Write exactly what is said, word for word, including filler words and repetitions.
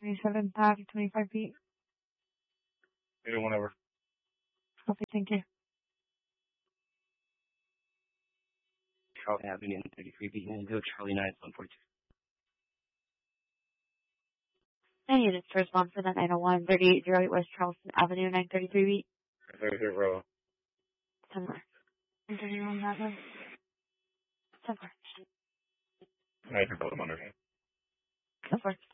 twenty-seven, back twenty-five feet. Either whenever. Copy, thank you. Charles Avenue, thirty-three B, and go Charlie nine, one forty-two. Nine units to respond for that nine oh one, thirty-eight oh eight West Charleston Avenue, nine thirty-three B. thirty-three Bravo. ten more. nine thirty-one that way. ten more. I can put them under. Go for it.